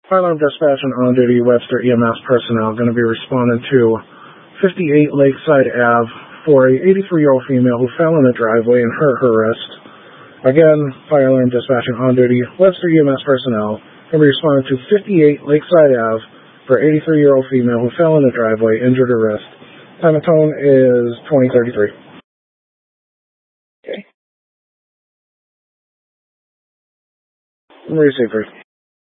Fire alarm dispatch and on-duty Webster EMS personnel going to be responding to 58 Lakeside Ave for a 83-year-old female who fell in the driveway and hurt her wrist. Again, fire alarm dispatch and on-duty Webster EMS personnel going to be responding to 58 Lakeside Ave for an 83-year-old female who fell in the driveway, injured her wrist. Time of tone is 20:33. Okay. Receiver.